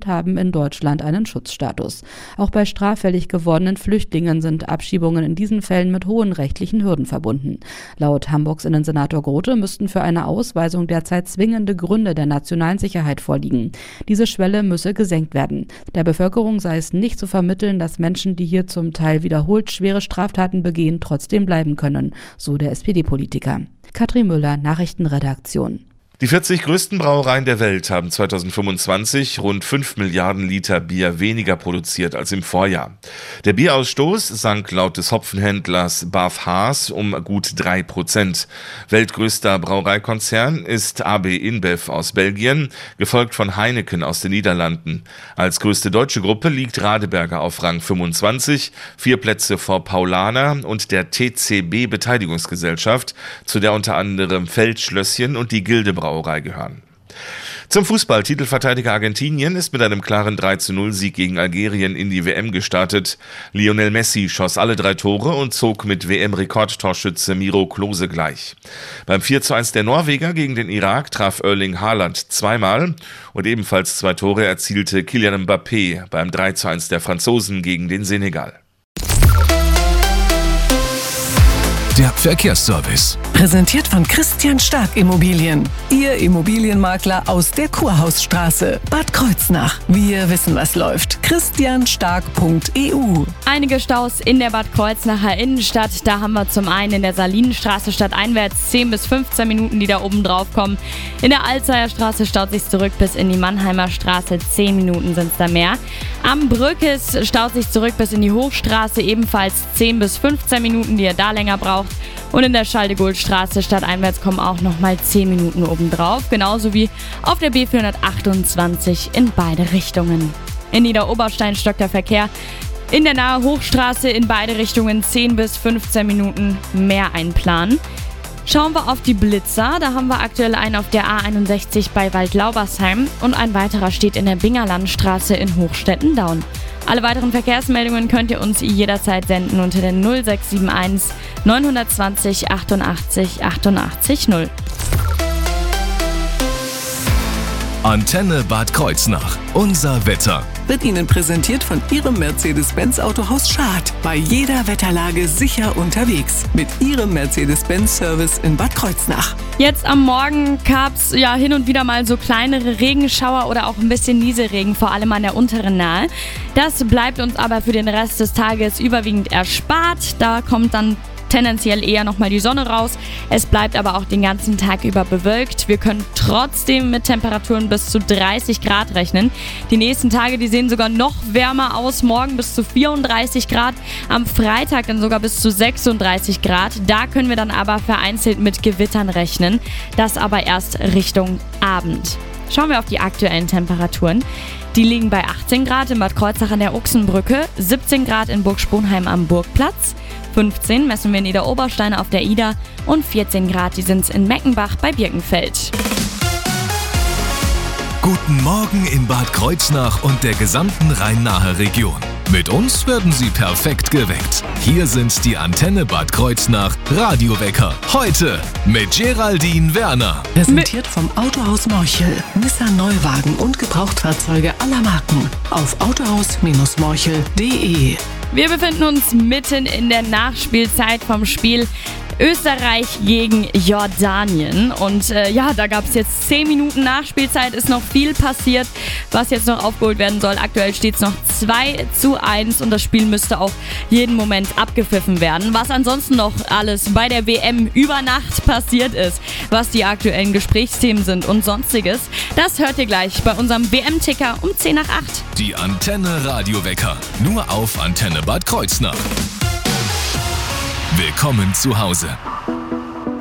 und haben in Deutschland einen Schutzstatus. Auch bei straffällig gewordenen Flüchtlingen sind Abschiebungen in diesen Fällen mit hohen rechtlichen Hürden verbunden. Laut Hamburgs Innensenator Grote müssten für eine Ausweisung derzeit zwingende Gründe der nationalen Sicherheit vorliegen. Diese Schwelle müsse gesenkt werden. Der Bevölkerung sei es nicht zu vermitteln, dass Menschen, die hier zum Teil wiederholt schwere Straftaten begehen, trotzdem bleiben können, so der SPD-Politiker. Katrin Müller, Nachrichtenredaktion. Die 40 größten Brauereien der Welt haben 2025 rund 5 Milliarden Liter Bier weniger produziert als im Vorjahr. Der Bierausstoß sank laut des Hopfenhändlers BAF Haas um gut 3%. Weltgrößter Brauereikonzern ist AB InBev aus Belgien, gefolgt von Heineken aus den Niederlanden. Als größte deutsche Gruppe liegt Radeberger auf Rang 25, 4 Plätze vor Paulaner und der TCB Beteiligungsgesellschaft, zu der unter anderem Feldschlösschen und die Gilde Brauerei gehören. Zum Fußball. Titelverteidiger Argentinien ist mit einem klaren 3:0-Sieg gegen Algerien in die WM gestartet. Lionel Messi schoss alle 3 Tore und zog mit WM-Rekordtorschütze Miro Klose gleich. Beim 4:1 der Norweger gegen den Irak traf Erling Haaland zweimal und ebenfalls 2 Tore erzielte Kylian Mbappé beim 3:1 der Franzosen gegen den Senegal. Der Verkehrsservice. Präsentiert von Christian Stark Immobilien. Ihr Immobilienmakler aus der Kurhausstraße, Bad Kreuznach. Wir wissen, was läuft. christianstark.eu. Einige Staus in der Bad Kreuznacher Innenstadt. Da haben wir zum einen in der Salinenstraße stadteinwärts 10 bis 15 Minuten, die da oben drauf kommen. In der Alzeyer Straße staut sich zurück bis in die Mannheimer Straße. 10 Minuten sind es da mehr. Am Brückes staut sich zurück bis in die Hochstraße. Ebenfalls 10 bis 15 Minuten, die ihr da länger braucht. Und in der Schaldegoldstraße stadteinwärts kommen auch nochmal 10 Minuten obendrauf. Genauso wie auf der B428 in beide Richtungen. In Niederoberstein stockt der Verkehr. In der Nahe Hochstraße in beide Richtungen 10 bis 15 Minuten mehr einplanen. Schauen wir auf die Blitzer. Da haben wir aktuell einen auf der A61 bei Waldlaubersheim und ein weiterer steht in der Bingerlandstraße in Hochstetten-Daun. Alle weiteren Verkehrsmeldungen könnt ihr uns jederzeit senden unter der 0671 920 88 88 0. Antenne Bad Kreuznach. Unser Wetter. Wird Ihnen präsentiert von Ihrem Mercedes-Benz Autohaus Schad. Bei jeder Wetterlage sicher unterwegs. Mit Ihrem Mercedes-Benz-Service in Bad Kreuznach. Jetzt am Morgen gab es ja hin und wieder mal so kleinere Regenschauer oder auch ein bisschen Nieselregen, vor allem an der unteren Nahe. Das bleibt uns aber für den Rest des Tages überwiegend erspart. Da kommt dann tendenziell eher nochmal die Sonne raus. Es bleibt aber auch den ganzen Tag über bewölkt. Wir können trotzdem mit Temperaturen bis zu 30 Grad rechnen. Die nächsten Tage, die sehen sogar noch wärmer aus. Morgen bis zu 34 Grad, am Freitag dann sogar bis zu 36 Grad. Da können wir dann aber vereinzelt mit Gewittern rechnen. Das aber erst Richtung Abend. Schauen wir auf die aktuellen Temperaturen. Die liegen bei 18 Grad in Bad Kreuznach an der Ochsenbrücke, 17 Grad in Burg Sponheim am Burgplatz, 15 messen wir in Niederoberstein auf der Ida und 14 Grad, die sind es in Meckenbach bei Birkenfeld. Guten Morgen in Bad Kreuznach und der gesamten Rhein-Nahe Region. Mit uns werden Sie perfekt geweckt. Hier sind die Antenne Bad Kreuznach Radiowecker. Heute mit Geraldine Werner. Präsentiert vom Autohaus Morchel. Nissan Neuwagen und Gebrauchtfahrzeuge aller Marken. Auf autohaus-morchel.de. Wir befinden uns mitten in der Nachspielzeit vom Spiel Österreich gegen Jordanien. Und da gab es jetzt 10 Minuten Nachspielzeit, ist noch viel passiert, was jetzt noch aufgeholt werden soll. Aktuell steht es noch 2:1 und das Spiel müsste auch jeden Moment abgepfiffen werden. Was ansonsten noch alles bei der WM über Nacht passiert ist, was die aktuellen Gesprächsthemen sind und sonstiges, das hört ihr gleich bei unserem WM-Ticker um 10 nach 8. Die Antenne Radiowecker, nur auf Antenne Bad Kreuznach. Willkommen zu Hause.